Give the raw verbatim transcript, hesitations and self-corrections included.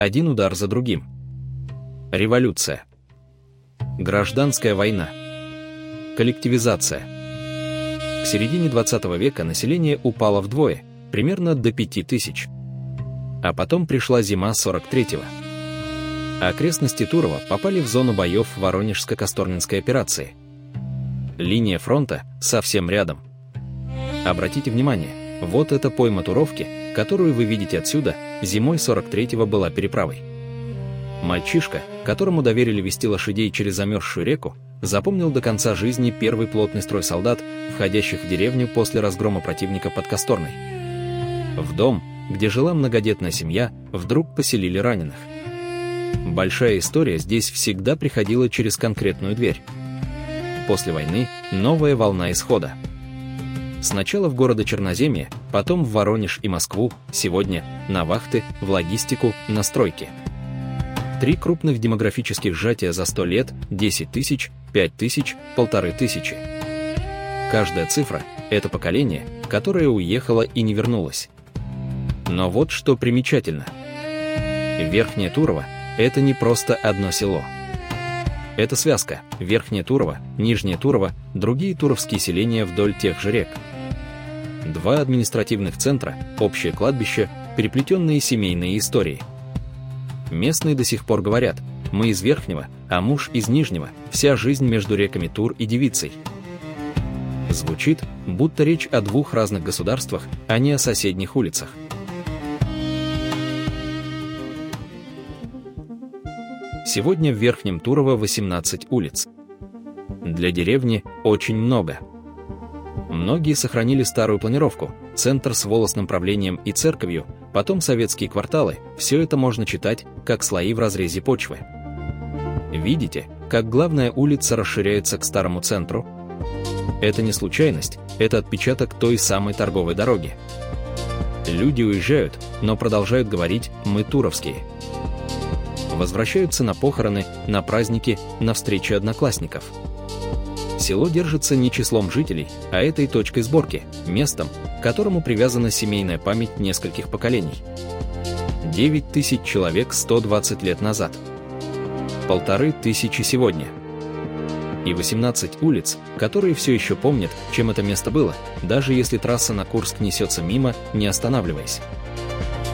один удар за другим. Революция. Гражданская война. Коллективизация. К середине двадцатого века население упало вдвое, примерно до пяти тысяч. А потом пришла зима сорок третьего. Окрестности Турова попали в зону боев Воронежско-Косторнинской операции. Линия фронта совсем рядом. Обратите внимание, вот эта пойма Туровки, которую вы видите отсюда, зимой сорок третьего была переправой. Мальчишка, которому доверили вести лошадей через замерзшую реку, запомнил до конца жизни первый плотный строй солдат, входящих в деревню после разгрома противника под Косторной. В дом, где жила многодетная семья, вдруг поселили раненых. Большая история здесь всегда приходила через конкретную дверь. После войны новая волна исхода. Сначала в города Черноземье, потом в Воронеж и Москву, сегодня на вахты, в логистику, на стройки. Три крупных демографических сжатия за сто лет, десять тысяч, пять тысяч, полторы тысячи. Каждая цифра – это поколение, которое уехало и не вернулось. Но вот что примечательно. Верхнее Турово – это не просто одно село. Это связка – Верхнее Турово, Нижнее Турово, другие туровские селения вдоль тех же рек. Два административных центра, общее кладбище, переплетенные семейные истории. Местные до сих пор говорят: мы из Верхнего, а муж из Нижнего, вся жизнь между реками Тур и Девицей. Звучит, будто речь о двух разных государствах, а не о соседних улицах. Сегодня в Верхнем Турово восемнадцать улиц. Для деревни очень много. Многие сохранили старую планировку, центр с волосным правлением и церковью, потом советские кварталы, все это можно читать, как слои в разрезе почвы. Видите, как главная улица расширяется к старому центру? Это не случайность, это отпечаток той самой торговой дороги. Люди уезжают, но продолжают говорить «мы туровские». Возвращаются на похороны, на праздники, на встречи одноклассников. Село держится не числом жителей, а этой точкой сборки, местом, к которому привязана семейная память нескольких поколений. девять тысяч человек сто двадцать лет назад. Полторы тысячи сегодня. И восемнадцать улиц, которые все еще помнят, чем это место было, даже если трасса на Курск несется мимо, не останавливаясь.